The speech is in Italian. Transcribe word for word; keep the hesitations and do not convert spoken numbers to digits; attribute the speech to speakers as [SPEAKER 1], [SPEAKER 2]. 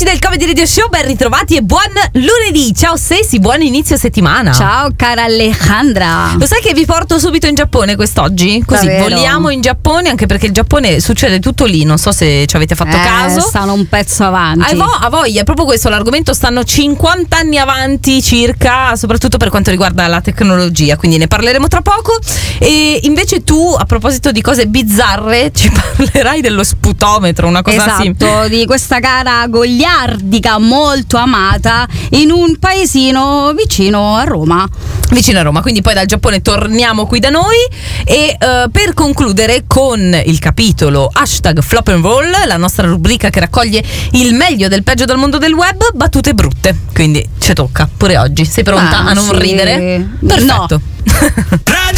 [SPEAKER 1] Amici del Comedy Radio Show, ben ritrovati e buon lunedì. Ciao Sesi, buon inizio settimana.
[SPEAKER 2] Ciao cara Alejandra.
[SPEAKER 1] Lo sai che vi porto subito in Giappone quest'oggi? Così
[SPEAKER 2] Davvero?
[SPEAKER 1] voliamo in Giappone, anche perché il Giappone succede tutto lì. Non so se ci avete fatto
[SPEAKER 2] eh,
[SPEAKER 1] caso.
[SPEAKER 2] Stanno un pezzo avanti.
[SPEAKER 1] A, vo- a voglia, è proprio questo l'argomento. Stanno cinquanta anni avanti circa, soprattutto per quanto riguarda la tecnologia. Quindi ne parleremo tra poco. E invece tu, a proposito di cose bizzarre, ci parlerai dello sputometro, una cosa
[SPEAKER 2] Esatto,
[SPEAKER 1] sì.
[SPEAKER 2] di questa gara goliardica molto amata in un paesino vicino a Roma.
[SPEAKER 1] Vicino a Roma, quindi poi dal Giappone torniamo qui da noi e uh, per concludere con il capitolo hashtag Flop and Roll, la nostra rubrica che raccoglie il meglio del peggio dal mondo del web, battute brutte, quindi ci tocca pure oggi. Sei pronta
[SPEAKER 2] Ah,
[SPEAKER 1] a non
[SPEAKER 2] sì.
[SPEAKER 1] ridere? Perfetto.
[SPEAKER 2] No.